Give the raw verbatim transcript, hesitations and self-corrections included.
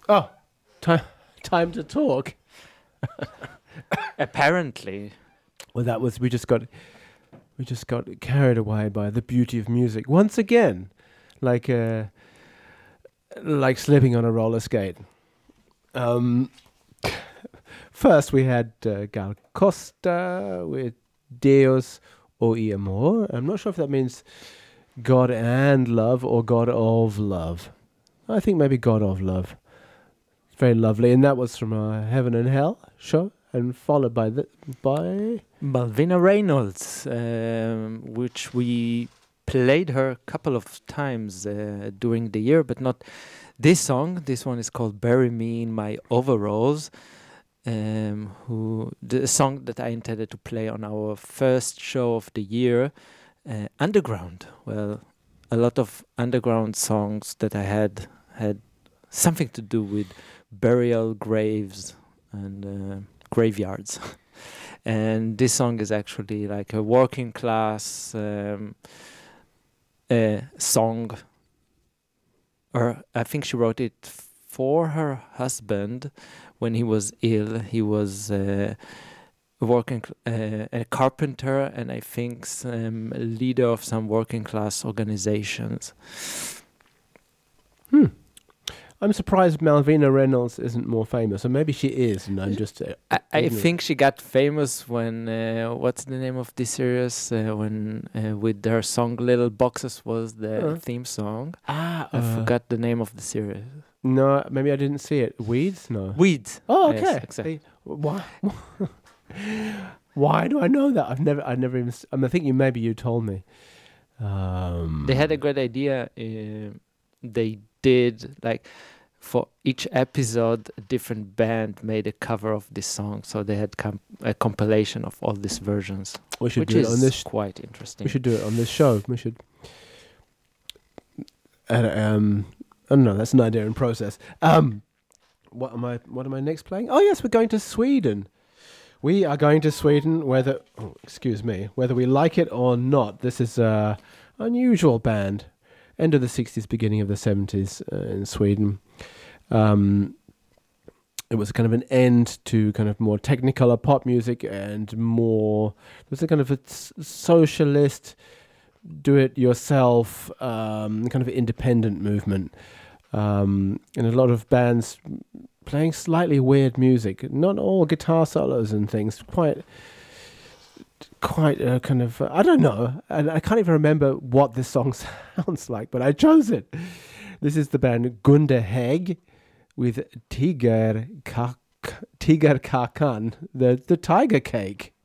Oh, time time to talk. Apparently. Well, that was we just got we just got carried away by the beauty of music once again, like uh, like slipping on a roller skate. Um, first we had uh, Gal Costa with Deus o Amor. I'm not sure if that means God and love or God of love. I think maybe God of love. Very lovely, and that was from uh, Heaven and Hell show, and followed by the by Malvina Reynolds, um, which we played her a couple of times uh, during the year, but not this song. This one is called "Bury Me in My Overalls." Um, who the song that I intended to play on our first show of the year, uh, Underground. Well, a lot of underground songs that I had had something to do with burial graves and uh, graveyards. And this song is actually like a working class um, uh, song. Or I think she wrote it for her husband when he was ill. He was uh, working uh, a carpenter, and I think some leader of some working class organizations. Hmm. I'm surprised Malvina Reynolds isn't more famous, or maybe she is, and I'm just. Uh, I, I ignorant. think she got famous when uh, what's the name of this series? Uh, when uh, with her song "Little Boxes" was the Uh. theme song. Ah, I uh, forgot the name of the series. No, maybe I didn't see it. Weeds? No. Weeds. Oh, Yes, okay. exactly. Hey, why? Why do I know that? I've never, I've never even. s- I mean, I think you maybe you told me. Um, They had a great idea. Uh, they did like for each episode, a different band made a cover of this song. So they had com- a compilation of all these versions, We should which do it is on this. Sh- quite interesting. we should do it on this show. We should. And, um, I don't know. That's an idea in process. Um, what am I? What am I next playing? Oh yes, we're going to Sweden. We are going to Sweden, whether oh, excuse me, whether we like it or not. This is a unusual band, end of the sixties, beginning of the seventies uh, in Sweden. Um, it was kind of an end to kind of more technicolor pop music and more. It was a kind of a s- socialist, do-it-yourself um, kind of independent movement, um, and a lot of bands playing slightly weird music, not all guitar solos and things, quite, quite uh, kind of, uh, I don't know, and I can't even remember what this song sounds like, but I chose it. This is the band Gunde Hägg with Tiger Kak, Tiger Kakan, the, the Tiger Cake.